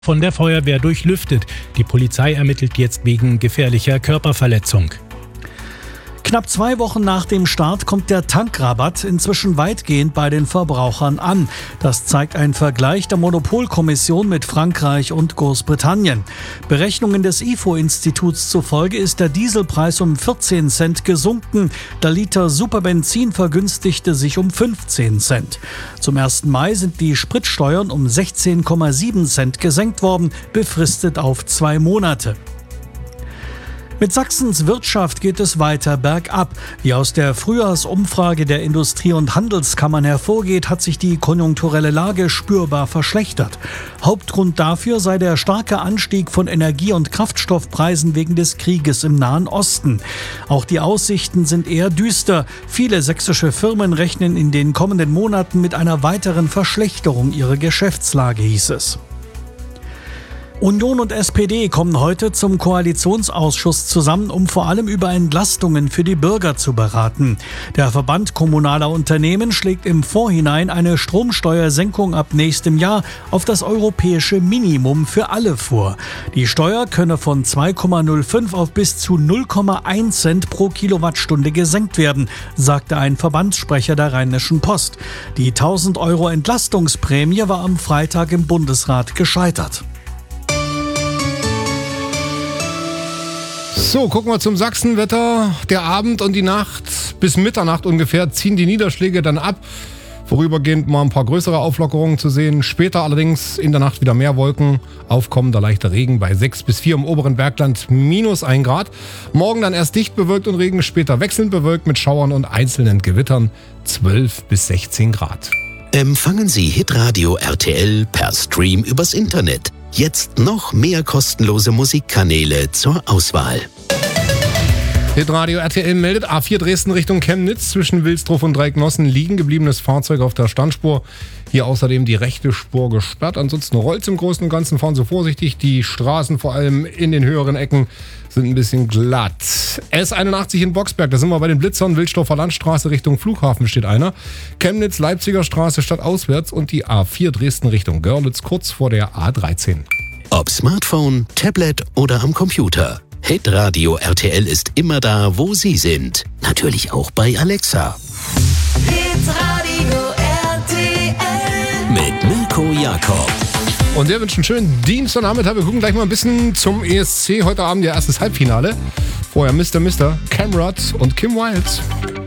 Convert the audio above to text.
von der Feuerwehr durchlüftet. Die Polizei ermittelt jetzt wegen gefährlicher Körperverletzung. Knapp 2 Wochen nach dem Start kommt der Tankrabatt inzwischen weitgehend bei den Verbrauchern an. Das zeigt ein Vergleich der Monopolkommission mit Frankreich und Großbritannien. Berechnungen des IFO-Instituts zufolge ist der Dieselpreis um 14 Cent gesunken. Der Liter Superbenzin vergünstigte sich um 15 Cent. Zum 1. Mai sind die Spritsteuern um 16,7 Cent gesenkt worden, befristet auf 2 Monate. Mit Sachsens Wirtschaft geht es weiter bergab. Wie aus der Frühjahrsumfrage der Industrie- und Handelskammern hervorgeht, hat sich die konjunkturelle Lage spürbar verschlechtert. Hauptgrund dafür sei der starke Anstieg von Energie- und Kraftstoffpreisen wegen des Krieges im Nahen Osten. Auch die Aussichten sind eher düster. Viele sächsische Firmen rechnen in den kommenden Monaten mit einer weiteren Verschlechterung ihrer Geschäftslage, hieß es. Union und SPD kommen heute zum Koalitionsausschuss zusammen, um vor allem über Entlastungen für die Bürger zu beraten. Der Verband kommunaler Unternehmen schlägt im Vorhinein eine Stromsteuersenkung ab nächstem Jahr auf das europäische Minimum für alle vor. Die Steuer könne von 2,05 auf bis zu 0,1 Cent pro Kilowattstunde gesenkt werden, sagte ein Verbandssprecher der Rheinischen Post. Die 1.000 € Entlastungsprämie war am Freitag im Bundesrat gescheitert. So, gucken wir zum Sachsenwetter. Der Abend und die Nacht bis Mitternacht ungefähr ziehen die Niederschläge dann ab. Vorübergehend mal ein paar größere Auflockerungen zu sehen. Später allerdings in der Nacht wieder mehr Wolken. Aufkommender leichter Regen bei 6 bis 4 im oberen Bergland, -1 Grad. Morgen dann erst dicht bewölkt und Regen, später wechselnd bewölkt mit Schauern und einzelnen Gewittern, 12 bis 16 Grad. Empfangen Sie Hitradio RTL per Stream übers Internet. Jetzt noch mehr kostenlose Musikkanäle zur Auswahl. Hitradio RTL meldet A4 Dresden Richtung Chemnitz. Zwischen Wilsdruf und Dreignossen liegen gebliebenes Fahrzeug auf der Standspur. Hier außerdem die rechte Spur gesperrt. Ansonsten rollt es im Großen und Ganzen. Fahren Sie vorsichtig. Die Straßen, vor allem in den höheren Ecken, sind ein bisschen glatt. S81 in Boxberg, da sind wir bei den Blitzern. Wilsdorfer Landstraße Richtung Flughafen steht einer. Chemnitz, Leipziger Straße stadtauswärts und die A4 Dresden Richtung Görlitz kurz vor der A13. Ob Smartphone, Tablet oder am Computer. Hitradio RTL ist immer da, wo Sie sind. Natürlich auch bei Alexa. Hitradio RTL Mit Mirko Jakob. Und der wünscht einen schönen Dienstagnachmittag. Wir gucken gleich mal ein bisschen zum ESC. Heute Abend ihr erstes Halbfinale. Vorher Mr. Camrad und Kim Wilde.